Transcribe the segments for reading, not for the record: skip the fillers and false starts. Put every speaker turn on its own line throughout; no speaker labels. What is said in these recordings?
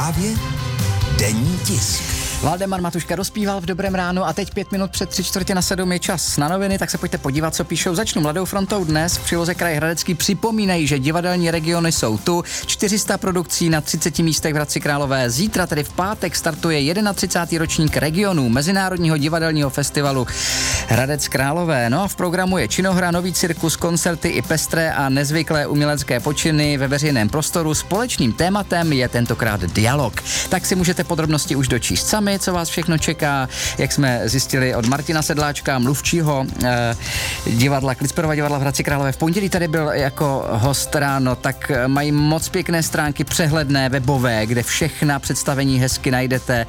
Právě denní tisk.
Valdemar Matuška rozpíval v Dobrém ránu a teď 5 minut před 6:45 je čas na noviny, tak se pojďte podívat, co píšou. Začnu Mladou frontou dnes. V příloze Kraj Hradecký připomínají, že divadelní regiony jsou tu. 400 produkcí na 30 místech v Hradci Králové. Zítra, tedy v pátek, startuje 31. ročník regionů Mezinárodního divadelního festivalu Hradec Králové. No a v programu je činohra, nový cirkus, koncerty i pestré a nezvyklé umělecké počiny ve veřejném prostoru. Společným tématem je tentokrát dialog. Tak si můžete podrobnosti už dočíst sami, co vás všechno čeká, jak jsme zjistili od Martina Sedláčka, mluvčího Klicperova divadla v Hradci Králové. V pondělí tady byl jako host ráno, tak mají moc pěkné stránky, přehledné, webové, kde všechna představení hezky najdete,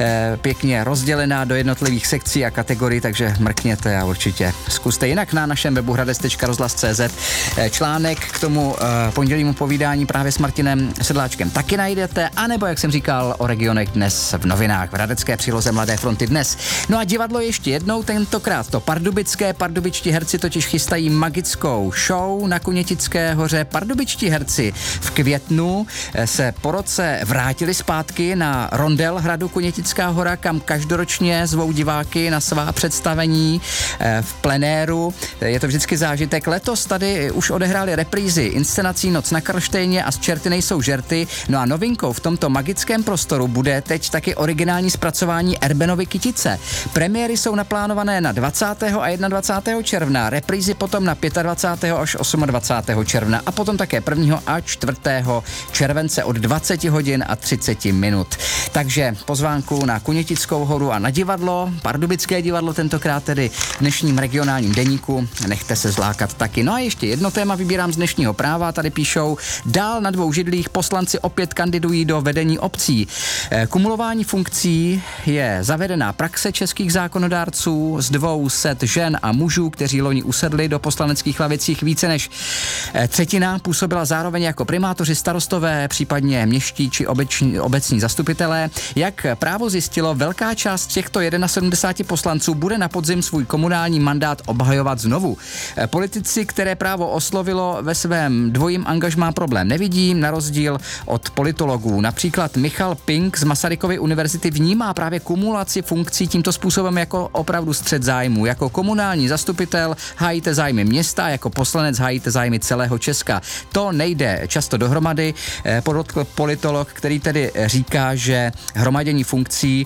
pěkně rozdělená do jednotlivých sekcí a kategorií, takže mrkněte a určitě zkuste. Jinak na našem webu hradec.rozhlas.cz článek k tomu pondělnímu povídání právě s Martinem Sedláčkem taky najdete, anebo, jak jsem říkal, o regionech dnes v novinách. V hradecké příloze Mladé fronty dnes. No a divadlo ještě jednou, tentokrát to pardubické. Pardubičtí herci totiž chystají magickou show na Kunětické hoře. Pardubičtí herci v květnu se po roce vrátili zpátky na rondel hradu Kunětická hora, kam každoročně zvou diváky na svá představení v plenéru. Je to vždycky zážitek. Letos tady už odehráli reprízy inscenací Noc na Karlštejně a Z čerty nejsou žerty. No a novinkou v tomto magickém prostoru bude teď taky originální zpracování Erbenovy Kytice. Premiéry jsou naplánované na 20. a 21. června, reprízy potom na 25. až 28. června a potom také 1. a 4. července od 20 hodin a 30 minut. Takže pozvánku na Kunětickou horu a na divadlo, pardubické divadlo tentokrát tedy v dnešním regionálním deníku, nechte se zlákat taky. No a ještě jedno téma vybírám z dnešního Práva, tady píšou: dál na 2 židlích poslanci opět kandidují do vedení obcí. Kumulování funkcí je zavedená praxe českých zákonodárců. Z 200 žen a mužů, kteří loni usedli do poslaneckých lavicích, více než třetina působila zároveň jako primátoři, starostové, případně městští či obecní zastupitelé. Jak Právo zjistilo, velká část těchto 71 poslanců bude na podzim svůj komunální mandát obhajovat znovu. Politici, které Právo oslovilo, ve svém dvojím angažmá problém nevidí, na rozdíl od politologů. Například Michal Pink z Masarykovy univerzity vnímá právě kumulaci funkcí tímto způsobem jako opravdu střet zájmu. Jako komunální zastupitel hájíte zájmy města, jako poslanec hájíte zájmy celého Česka. To nejde často dohromady. Podotkl politolog, který tedy říká, že hromadění funkcí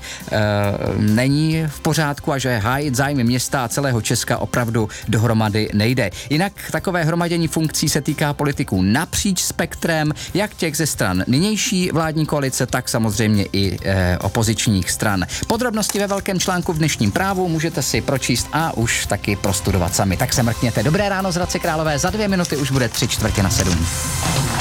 není v pořádku a že hájit zájmy města a celého Česka opravdu dohromady nejde. Jinak takové hromadění funkcí se týká politiků napříč spektrem, jak těch ze stran nynější vládní koalice, tak samozřejmě i opozičních stran. Podrobnosti ve velkém článku v dnešním Právu můžete si pročíst a už taky prostudovat sami. Tak se mrkněte. Dobré ráno z Hradce Králové, za 2 minuty už bude 6:45.